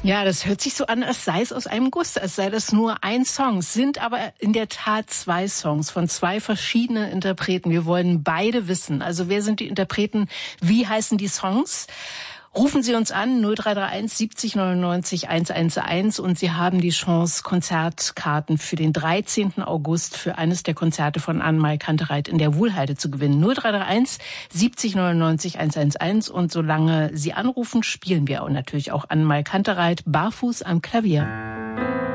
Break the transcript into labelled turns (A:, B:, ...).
A: Ja, das hört sich so an, als sei es aus einem Guss, als sei das nur ein Song. Es sind aber in der Tat 2 Songs von 2 verschiedenen Interpreten. Wir wollen beide wissen. Also wer sind die Interpreten? Wie heißen die Songs? Rufen Sie uns an, 0331 70 99 111 und Sie haben die Chance, Konzertkarten für den 13. August für eines der Konzerte von Annemarie Kantereit in der Wuhlheide zu gewinnen. 0331 70 99 111 und solange Sie anrufen, spielen wir auch natürlich auch Annemarie Kantereit barfuß am Klavier.